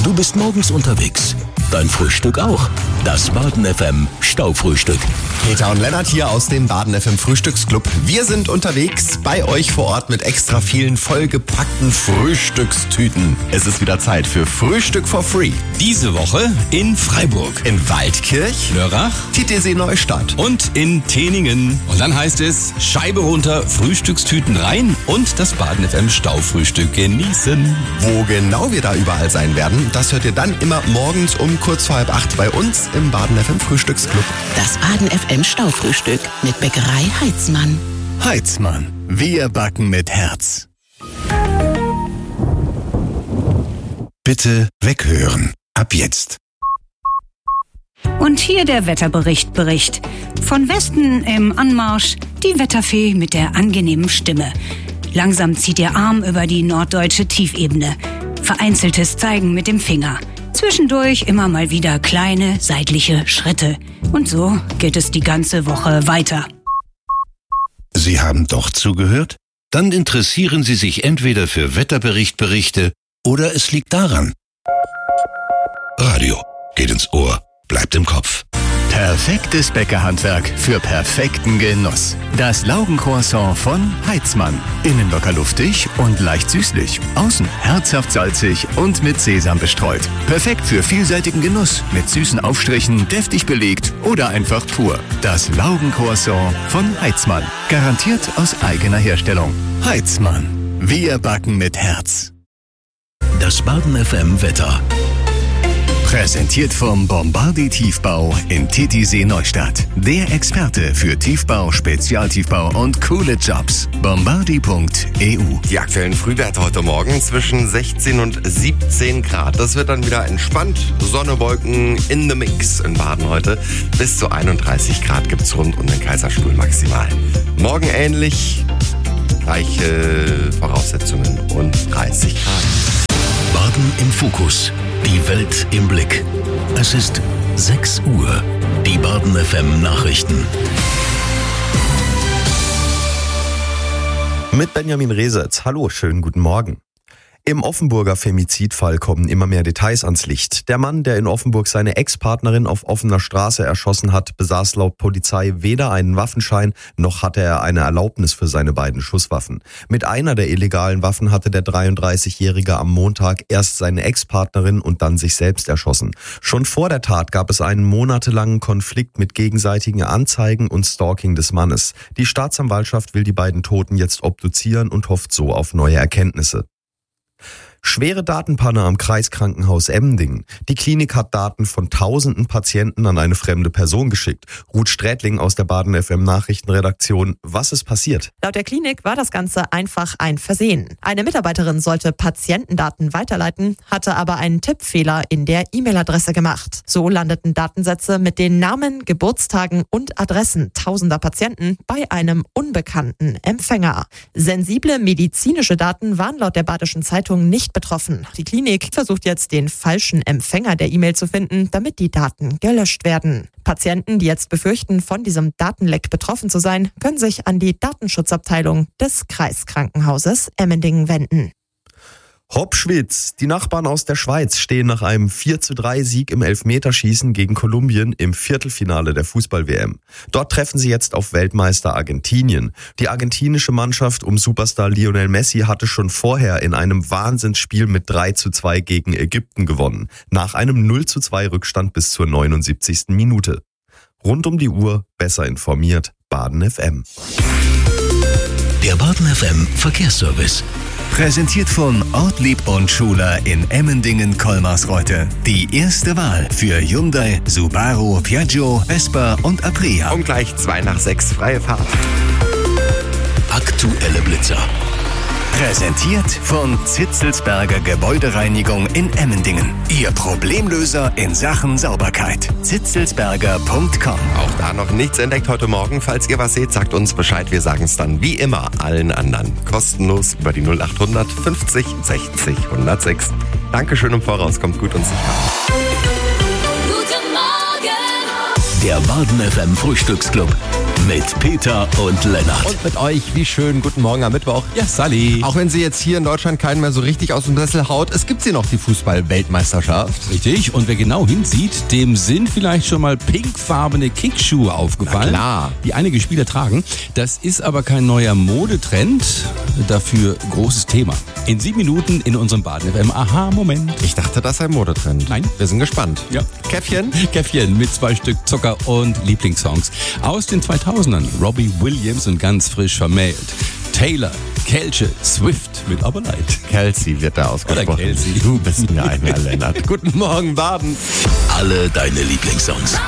Du bist morgens unterwegs. Dein Frühstück auch. Das Baden FM Staufrühstück. Peter und Lennart hier aus dem Baden FM Frühstücksclub. Wir sind unterwegs bei euch vor Ort mit extra vielen vollgepackten Frühstückstüten. Es ist wieder Zeit für Frühstück for Free. Diese Woche in Freiburg, In Waldkirch, Lörrach Titisee Neustadt. und in Teningen. Und dann heißt es Scheibe runter, Frühstückstüten rein und das Baden FM Staufrühstück genießen. Wo genau wir da überall sein werden, das hört ihr dann immer morgens um kurz vor 7:30 bei uns im Baden FM Frühstücksclub. Das Baden FM Staufrühstück mit Bäckerei Heitzmann. Heitzmann. Wir backen mit Herz. Bitte weghören. Ab jetzt. Und hier der Wetterbericht. Von Westen im Anmarsch die Wetterfee mit der angenehmen Stimme. Langsam zieht ihr Arm über die norddeutsche Tiefebene. Vereinzeltes Zeigen mit dem Finger. Zwischendurch immer mal wieder kleine seitliche Schritte. Und so geht es die ganze Woche weiter. Sie haben doch zugehört? Dann interessieren Sie sich entweder für Wetterberichte oder es liegt daran. Radio geht ins Ohr, bleibt im Kopf. Perfektes Bäckerhandwerk für perfekten Genuss. Das Laugencroissant von Heitzmann. Innen locker luftig und leicht süßlich. Außen herzhaft salzig und mit Sesam bestreut. Perfekt für vielseitigen Genuss. Mit süßen Aufstrichen, deftig belegt oder einfach pur. Das Laugencroissant von Heitzmann. Garantiert aus eigener Herstellung. Heitzmann. Wir backen mit Herz. Das Baden FM Wetter. Präsentiert vom Bombardi Tiefbau in Titisee Neustadt. Der Experte für Tiefbau, Spezialtiefbau und coole Jobs. Bombardi.eu. Die aktuellen Frühwerte heute Morgen zwischen 16 und 17 Grad. Das wird dann wieder entspannt. Sonne, Wolken in the Mix in Baden heute. Bis zu 31 Grad gibt's rund um den Kaiserstuhl maximal. Morgen ähnlich, gleiche Voraussetzungen und 30 Grad. Baden im Fokus. Die Welt im Blick. Es ist 6 Uhr. Die Baden FM Nachrichten. Mit Benjamin Resetz. Hallo, schönen guten Morgen. Im Offenburger Femizidfall kommen immer mehr Details ans Licht. Der Mann, der in Offenburg seine Ex-Partnerin auf offener Straße erschossen hat, besaß laut Polizei weder einen Waffenschein, noch hatte er eine Erlaubnis für seine beiden Schusswaffen. Mit einer der illegalen Waffen hatte der 33-Jährige am Montag erst seine Ex-Partnerin und dann sich selbst erschossen. Schon vor der Tat gab es einen monatelangen Konflikt mit gegenseitigen Anzeigen und Stalking des Mannes. Die Staatsanwaltschaft will die beiden Toten jetzt obduzieren und hofft so auf neue Erkenntnisse. Schwere Datenpanne am Kreiskrankenhaus Emmendingen. Die Klinik hat Daten von tausenden Patienten an eine fremde Person geschickt. Ruth Strätling aus der Baden FM Nachrichtenredaktion. Was ist passiert? Laut der Klinik war das Ganze einfach ein Versehen. Eine Mitarbeiterin sollte Patientendaten weiterleiten, hatte aber einen Tippfehler in der E-Mail-Adresse gemacht. So landeten Datensätze mit den Namen, Geburtstagen und Adressen tausender Patienten bei einem unbekannten Empfänger. Sensible medizinische Daten waren laut der Badischen Zeitung nicht betroffen. Die Klinik versucht jetzt, den falschen Empfänger der E-Mail zu finden, damit die Daten gelöscht werden. Patienten, die jetzt befürchten, von diesem Datenleck betroffen zu sein, können sich an die Datenschutzabteilung des Kreiskrankenhauses Emmendingen wenden. Hopschwitz. Die Nachbarn aus der Schweiz stehen nach einem 4:3 im Elfmeterschießen gegen Kolumbien im Viertelfinale der Fußball-WM. Dort treffen sie jetzt auf Weltmeister Argentinien. Die argentinische Mannschaft um Superstar Lionel Messi hatte schon vorher in einem Wahnsinnsspiel mit 3:2 gegen Ägypten gewonnen. Nach einem 0:2 Rückstand bis zur 79. Minute. Rund um die Uhr besser informiert. Baden FM. Der Baden FM Verkehrsservice. Präsentiert von Ortlieb und Schuler in Emmendingen-Kolmarsreute. Die erste Wahl für Hyundai, Subaru, Piaggio, Vespa und Aprilia. Um gleich 5:55 freie Fahrt. Aktuelle Blitzer. Präsentiert von Zitzelsberger Gebäudereinigung in Emmendingen. Ihr Problemlöser in Sachen Sauberkeit. zitzelsberger.com. Auch da noch nichts entdeckt heute Morgen. Falls ihr was seht, sagt uns Bescheid. Wir sagen es dann wie immer allen anderen. Kostenlos über die 0800 50 60 106. Dankeschön im Voraus. Kommt gut und sicher. Der Baden FM Frühstücksclub. mit Peter und Lennart. Und mit euch, wie schön, guten Morgen am Mittwoch. Ja, Sally. Auch wenn sie jetzt hier in Deutschland keinen mehr so richtig aus dem Sessel haut, es gibt sie noch, die Fußball-Weltmeisterschaft. Richtig, und wer genau hinsieht, dem sind vielleicht schon mal pinkfarbene Kickschuhe aufgefallen, Na klar. die einige Spieler tragen. Das ist aber kein neuer Modetrend, dafür großes Thema. In 7 Minuten in unserem Baden FM. Aha-Moment. Ich dachte, das sei ein Modetrend. Nein. Wir sind gespannt. Ja. Käffchen? Käffchen mit 2 Stück Zucker und Lieblingssongs. Aus den 2000ern Robbie Williams und ganz frisch vermählt. Taylor, Kelce, Swift mit Aber Leid. Kelsey wird da ausgesprochen. Oder Kelsey. Du bist mir einer, Lennart. Guten Morgen, Baden. Alle deine Lieblingssongs.